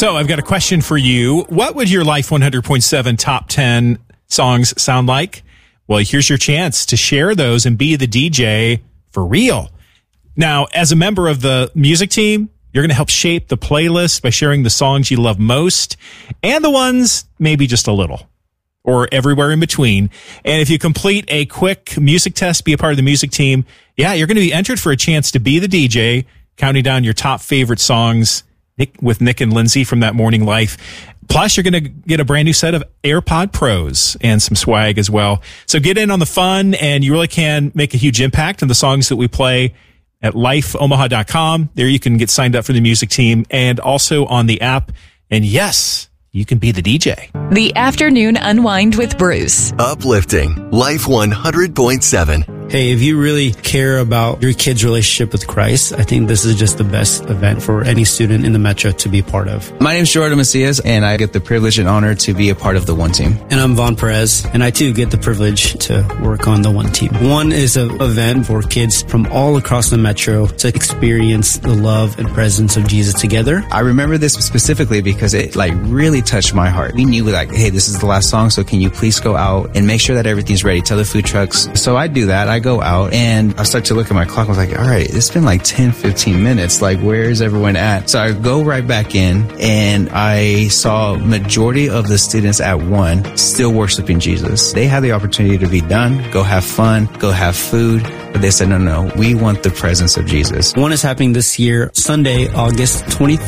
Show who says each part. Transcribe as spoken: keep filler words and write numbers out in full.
Speaker 1: So I've got a question for you. What would your Life one hundred point seven top ten songs sound like? Well, here's your chance to share those and be the D J for real. Now, as a member of the music team, you're going to help shape the playlist by sharing the songs you love most and the ones maybe just a little or everywhere in between. And if you complete a quick music test, be a part of the music team, yeah, you're going to be entered for a chance to be the D J, counting down your top favorite songs Nick, with Nick and Lindsay from That Morning Life. Plus, you're going to get a brand new set of AirPod Pros and some swag as well. So get in on the fun, and you really can make a huge impact on the songs that we play at life omaha dot com. There you can get signed up for the music team and also on the app. And yes, you can be the D J.
Speaker 2: The Afternoon Unwind with Bruce.
Speaker 3: Uplifting. Life one hundred point seven.
Speaker 4: Hey, if you really care about your kid's relationship with Christ, I think this is just the best event for any student in the Metro to be a part of.
Speaker 5: My name is Jordan Macias, and I get the privilege and honor to be a part of the One Team.
Speaker 4: And I'm Vaughn Perez, and I too get the privilege to work on the One Team. One is an event for kids from all across the Metro to experience the love and presence of Jesus together.
Speaker 5: I remember this specifically because it like really touched my heart. We knew like, hey, this is the last song, so can you please go out and make sure that everything's ready? Tell the food trucks. So I do that. I go out and I start to look at my clock. I was like, all right, it's been like ten, fifteen minutes. Like, where is everyone at? So I go right back in and I saw majority of the students at one still worshiping Jesus. They had the opportunity to be done, go have fun, go have food. But they said, no, no, we want the presence of Jesus.
Speaker 4: One is happening this year, Sunday, August twenty-third.